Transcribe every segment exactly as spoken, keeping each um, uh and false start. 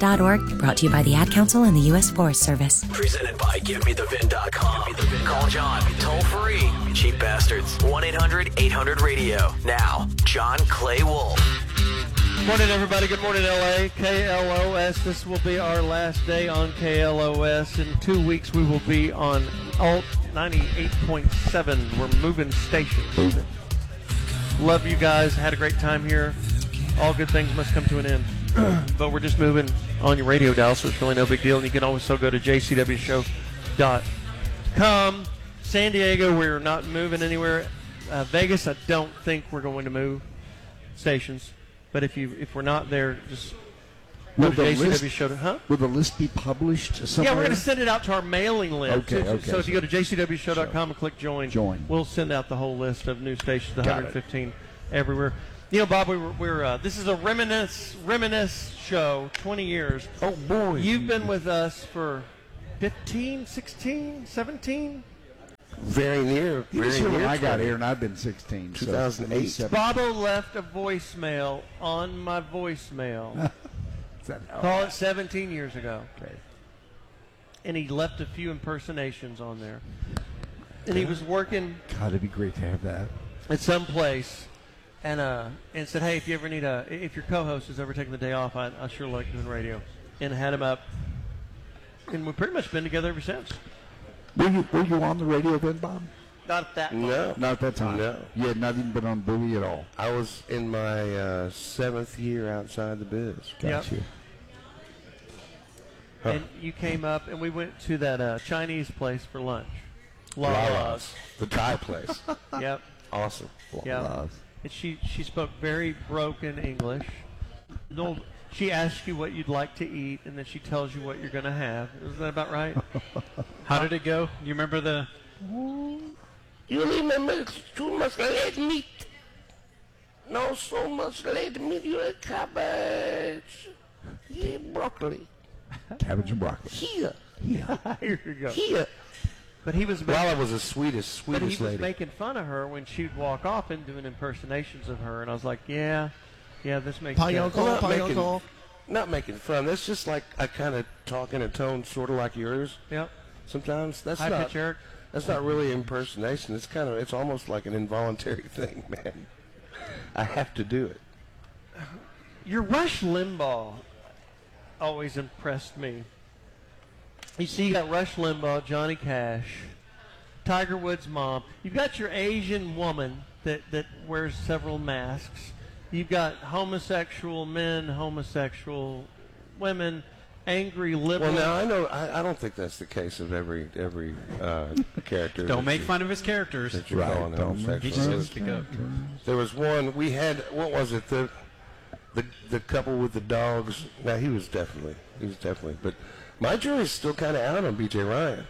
dot org, brought to you by the Ad Council and the U S Forest Service. Presented by Give Me The Vin dot com. Call John, toll free. Cheap bastards. one eight hundred eight hundred radio. Now, John Clay Wolf. Good morning, everybody. Good morning, L A. K L O S. This will be our last day on K L O S. In two weeks, we will be on Alt ninety-eight point seven. We're moving stations. Love you guys. Had a great time here. All good things must come to an end. But we're just moving on your radio dial, so it's really no big deal. And you can also go to J C W show dot com. San Diego, we're not moving anywhere. Uh, Vegas, I don't think we're going to move stations. But if you if we're not there, just go to J C W show. Huh? Will the list be published somewhere? Yeah, we're going to send it out to our mailing list. Okay, so, okay. So if you go to J C W show dot com and click join, join, we'll send out the whole list of new stations, the Got one hundred fifteen it. Everywhere. You know, Bob, we were, we're uh, this is a reminisce reminisce show. twenty years. Oh boy! You've been with us for fifteen, sixteen, seventeen. Very near. He was very here when near I got twenty. here, and I've been sixteen. two thousand eight. So Bobo left a voicemail on my voicemail. Call it seventeen years ago. Okay. And he left a few impersonations on there. And he was working God, it'd be great to have that. at some place, and uh, and said, "Hey, if you ever need a, if your co-host is ever taking the day off, I, I sure like doing radio." And had him up, and we've pretty much been together ever since. Were you were you on the radio then, Bob? Not at that point. No. Not at that time. No. You had not even been on Boogie at all. I was in my uh, seventh year outside the biz. Got Yep. you. Huh. And you came up, and we went to that uh, Chinese place for lunch. Lala's. The Thai place. Yep. Awesome. Yeah. Lala's. And she, she spoke very broken English. No, she asks you what you'd like to eat, and then she tells you what you're going to have. Is that about right? How did it go? You remember the... You remember too much red meat? No, so much red meat. You like cabbage. Yeah, broccoli. Cabbage and broccoli. Here. Here you go. Here. But he was Lala making, was the sweetest, but he sweetest was lady. making fun of her when she'd walk off and doing impersonations of her, and I was like, yeah, yeah, this makes sense. Well, not, making, not making fun. That's just like I kind of talk in a tone sort of like yours. Yep. Sometimes that's High not. pitch, Eric. That's not really impersonation. It's kind of. It's almost like an involuntary thing, man. I have to do it. Your Rush Limbaugh always impressed me. You see, you got Rush Limbaugh, Johnny Cash, Tiger Woods' mom. You've got your Asian woman that, that wears several masks. You've got homosexual men, homosexual women, angry liberal. Well, now I know. I, I don't think that's the case of every every uh, character. Don't that make you- fun of his characters. that you're Right, calling don't make He homosexual. just fun There doesn't was, speak up. there was one. We had. What was it? The the the couple with the dogs. Now he was definitely. He was definitely. But my jury's still kind of out on B J Ryan.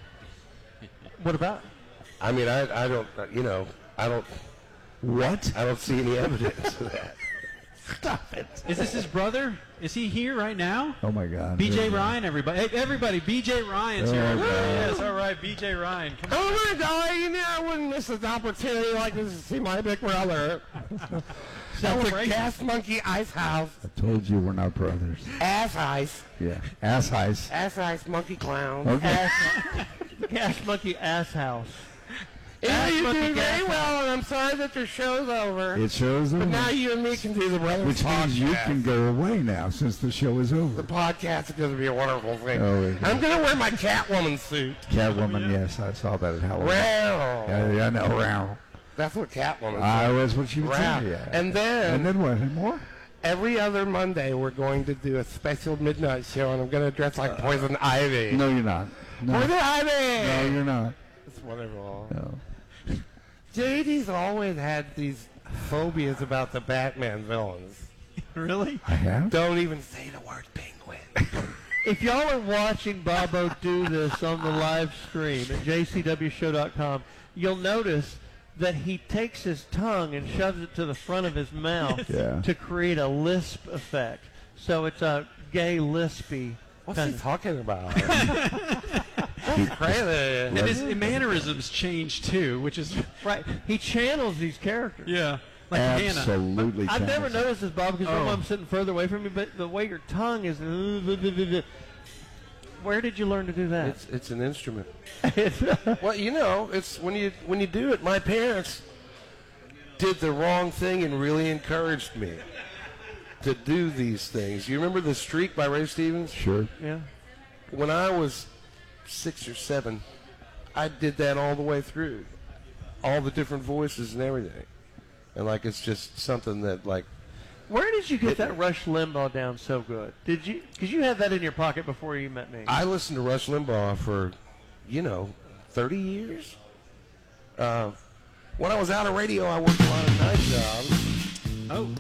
What about? I mean, I I don't. You know, I don't. What? I don't see any evidence of that. Stop it. Is this his brother? Is he here right now? Oh my God. B J Yeah. Ryan, everybody. Hey, everybody, B J Ryan's Oh, here. God. Yes, all right, B J Ryan. Come on. Oh my God! You know, I wouldn't miss an opportunity like this to see my big brother. That's a gas monkey ice house. I told you we're not brothers. Ass ice. Yeah. Ass ice. Ass ice monkey clown. Okay. Ass, Cash Monkey Ass House. yeah, you're monkey doing gas very well, and I'm sorry that your show's over. It shows But them. now you and me can do the brothers Which means you podcast. can go away now since the show is The over. podcast is going to be a wonderful thing. Oh, it is. I'm going to wear my Catwoman suit. Catwoman, yes, I saw that at Halloween. Wow. Yeah, yeah, I know. Row. That's what Catwoman I said. was what she would Row. say. Yeah. And then, And then what? Any more? every other Monday, we're going to do a special midnight show, and I'm going to dress like Poison Ivy. No, you're not. No, Poison no, Ivy! you're not. It's wonderful. No. J D's always had these phobias about the Batman villains. Really? I have. Don't even say the word penguin. If y'all are watching Bobo do this on the live stream at J C W show dot com, you'll notice that he takes his tongue and shoves it to the front of his mouth Yeah. to create a lisp effect. So it's a gay lispy. What's kind he of- talking about? That's crazy. And his mannerisms change too, which is Right. He channels these characters. yeah. Like Hannah. Absolutely. I've never channels. noticed this, Bob, because Oh. I'm sitting further away from you, but the way your tongue is. Where did you learn to do that? It's it's an instrument. Well, you know, it's when you when you do it. My parents did the wrong thing and really encouraged me to do these things. You remember The Streak by Ray Stevens? Sure. Yeah. When I was six or seven, I did that all the way through, all the different voices and everything. And like it's just something that like. Where did you get that Rush Limbaugh down so good? Did you? Because you had that in your pocket before you met me. I listened to Rush Limbaugh for, you know, thirty years. Uh, when I was out of radio, I worked a lot of night jobs, Oh,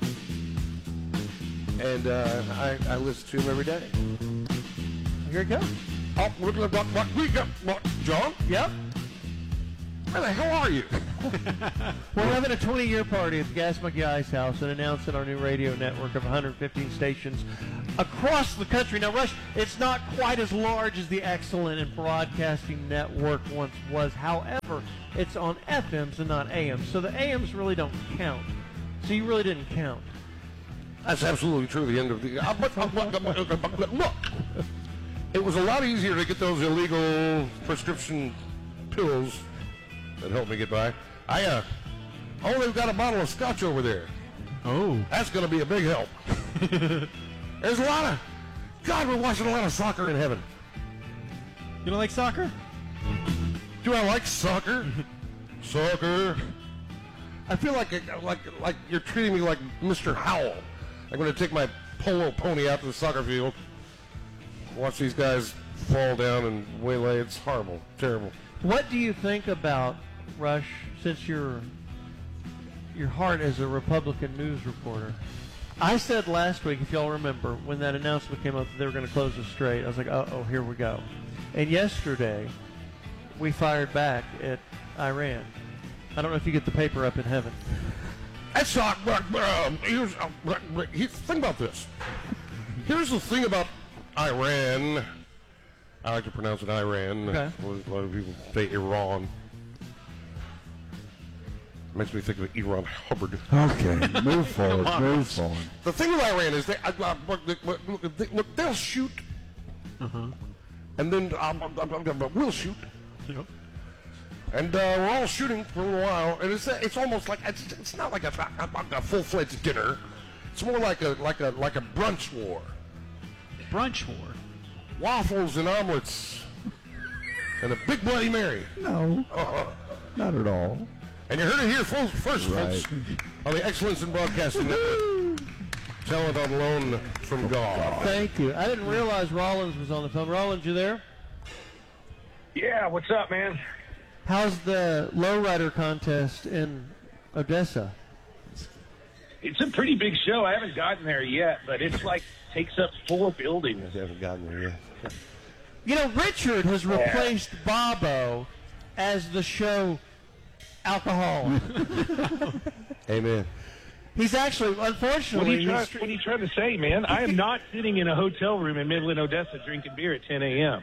and uh, I, I listened to him every day. Here it goes. Oh, look at what, what we got, what, John? Yep. Where the hell are you? We're having a twenty-year party at the Gas Monkey Ice House and announcing our new radio network of one hundred fifteen stations across the country. Now, Rush, it's not quite as large as the excellent and broadcasting network once was. However, it's on F Ms and not A Ms, so the A Ms really don't count. So you really didn't count. That's absolutely true. The end of the. Uh, but, uh, but, uh, but, but, but, look, it was a lot easier to get those illegal prescription pills that helped me get by. I uh, oh, they've got a bottle of scotch over there. oh, That's going to be a big help. There's a lot of. God, we're watching a lot of soccer in heaven. you don't like soccer? Do I like soccer? Soccer. I feel like like like you're treating me like Mister Howell. I'm going to take my polo pony out to the soccer field, watch these guys fall down and waylay. It's horrible, terrible. What do you think about, Rush, since your your heart as a Republican news reporter? I said last week, if y'all remember, when that announcement came up that they were going to close the strait, I was like, uh-oh, here we go. And yesterday, we fired back at Iran. I don't know if you get the paper up in heaven. That's not. Uh, uh, here's, uh, uh, here's, think about this. Here's the thing about Iran. I like to pronounce it Iran. Okay. A lot of people say Iran. Makes me think of Iran Hubbard. Okay, move forward, move forward. The thing with Iran is they, uh, uh, look, look, look, they, look, they'll shoot, and then um, um, um, um, we'll shoot, Yep. and uh, we're all shooting for a little while, and it's it's almost like it's, it's not like a, a, a full-fledged dinner. It's more like a like a like a brunch war. Brunch war. Waffles and omelets, and a big Bloody Mary. No, Uh-huh. not at all. And you heard it here first, first Right. folks, on the Excellence in Broadcasting Network. Talent on loan from God. Thank you. I didn't realize Rollins was on the phone. Rollins, you there? Yeah, what's up, man? How's the lowrider contest in Odessa? It's a pretty big show. I haven't gotten there yet, but it's like takes up four buildings. I haven't gotten there yet. You know, Richard has replaced Bobo as the show alcohol. Amen. He's actually, What are, unfortunately, you try, he's, what are you trying to say, man? I am not sitting in a hotel room in Midland, Odessa drinking beer at ten a.m.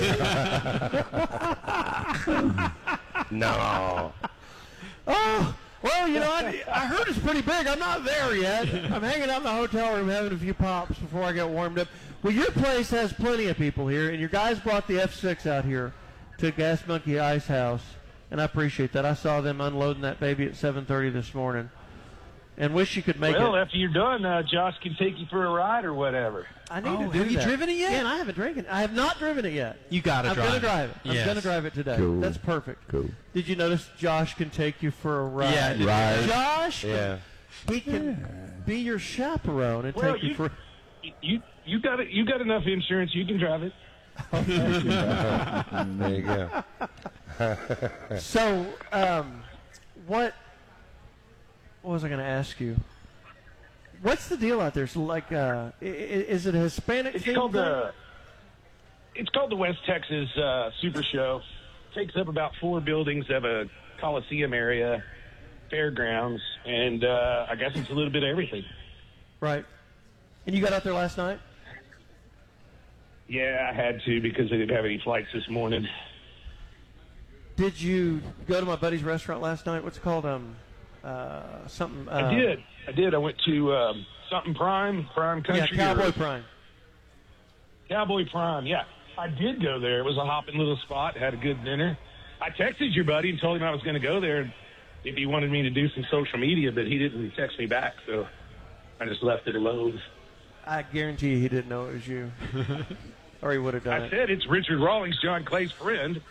No. oh, well, you know, I, I heard it's pretty big. I'm not there yet. I'm hanging out in the hotel room having a few pops before I get warmed up. Well, your place has plenty of people here, and your guys brought the F six out here to Gas Monkey Ice House, and I appreciate that. I saw them unloading that baby at seven thirty this morning, and wish you could make Well, it. after you're done, uh, Josh can take you for a ride or whatever. I need Oh, to do have you that. driven it yet? Yeah, and I haven't driven it. I have not driven it yet. You gotta I'm drive gonna it. drive it. I'm Yes. gonna drive it today. Cool. That's perfect. Cool. Did you notice Josh can take you for a ride? Yeah, I did. Right. Josh, Yeah. he can be your chaperone and Well, take you, you, for. you you got it. You got enough insurance. You can drive it. There you go. So, um, what? What was I going to ask you? What's the deal out there? So, like, uh, i- i- is it a Hispanic It's thing? called the it's called the West Texas uh, Super Show. Takes up about four buildings of a Coliseum area, fairgrounds, and uh, I guess it's a little bit of everything. Right. And you got out there last night? Yeah, I had to because they didn't have any flights this morning. Did you go to my buddy's restaurant last night? What's it called? Um, uh, something. Uh, I did. I did. I went to um, something Prime, Prime Yeah, Country. Cowboy or- Prime. Cowboy Prime, yeah. I did go there. It was a hopping little spot. Had a good dinner. I texted your buddy and told him I was going to go there if he wanted me to do some social media, but he didn't text me back, so I just left it alone. I guarantee you he didn't know it was you. Or he would have done I it. said it's Richard Rawlings, John Clay's friend.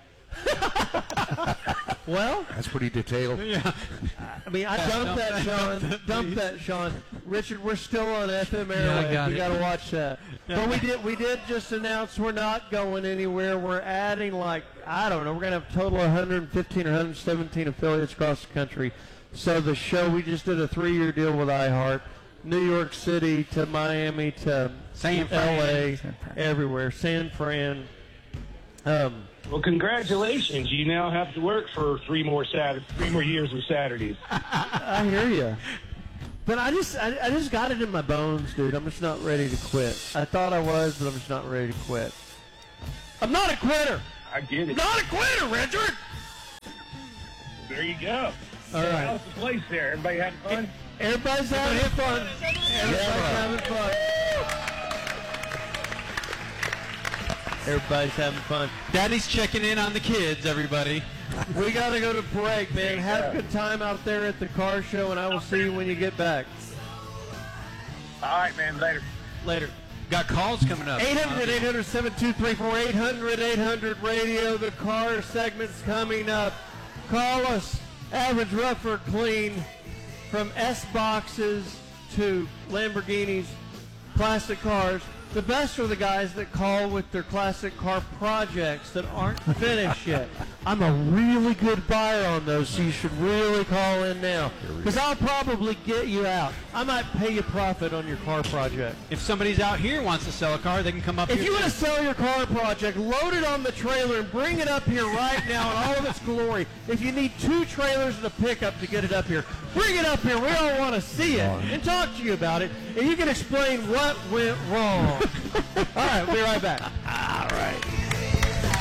Well, That's pretty detailed. Yeah. I mean, I dumped that, Sean. Dumped that, Sean. Richard, we're still on F M Yeah, I airwaves. got You it. got to watch that. But we did, we did just announce we're not going anywhere. We're adding like I don't know. We're gonna have a total of one hundred fifteen or one hundred seventeen affiliates across the country. So the show, we just did a three-year deal with iHeart, New York City to Miami to San Fran. L A, everywhere, San Fran. Um, Well, congratulations. You now have to work for three more Saturdays, three more years of Saturdays. I hear you. But I just, I, I just got it in my bones, dude. I'm just not ready to quit. I thought I was, but I'm just not ready to quit. I'm not a quitter. I get it. Not a quitter, Richard. There you go. All right. How's the place there? Everybody having fun? Everybody's having fun. Everybody's having fun. Everybody's having fun. Daddy's checking in on the kids, everybody. We got to go to break, man. Have a good time out there at the car show, and I will see you when you get back. All right, man. Later. Later. Got calls coming up. eight hundred, eight hundred, seven two three four, eight hundred, eight hundred radio. The car segment's coming up. Call us. Average, rough, or clean. From S-boxes to Lamborghinis, classic cars. The best are the guys that call with their classic car projects that aren't finished yet. I'm a really good buyer on those, so you should really call in now. Because I'll probably get you out. I might pay you profit on your car project. If somebody's out here wants to sell a car, they can come up If here. you want to too. sell your car project, load it on the trailer and bring it up here right now in all of its glory. If you need two trailers and a pickup to get it up here, bring it up here. We all want to see it and talk to you about it. And you can explain what went wrong. All right, we'll be right back.